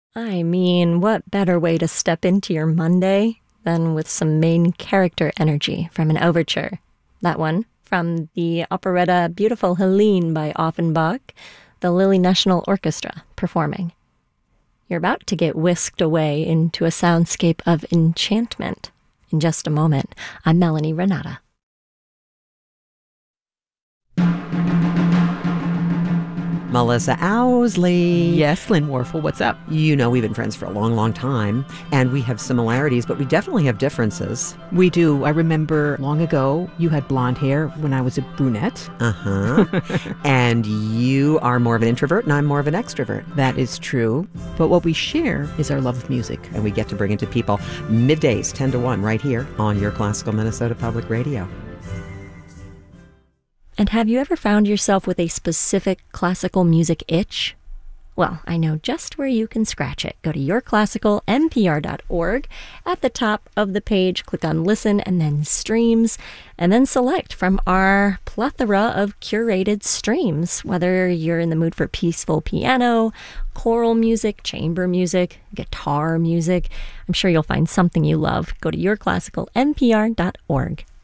I mean, what better way to step into your Monday than with some main character energy from an overture? That one from the operetta Beautiful Helene by Offenbach, the Lille National Orchestra performing. You're about to get whisked away into a soundscape of enchantment. In just a moment, I'm Melanie Renata. Melissa Owsley. Yes, Lynn Warfel, what's up? You know, we've been friends for a long, long time, and we have similarities, but we definitely have differences. We do. I remember long ago, you had blonde hair when I was a brunette. And you are more of an introvert, and I'm more of an extrovert. That is true. But what we share is our love of music. And we get to bring it to people middays, 10 to 1, right here on your Classical Minnesota Public Radio. And have you ever found yourself with a specific classical music itch? Well, I know just where you can scratch it. Go to yourclassicalnpr.org. At the top of the page, click on Listen and then Streams, and then select from our plethora of curated streams, whether you're in the mood for peaceful piano, choral music, chamber music, guitar music. I'm sure you'll find something you love. Go to yourclassicalnpr.org.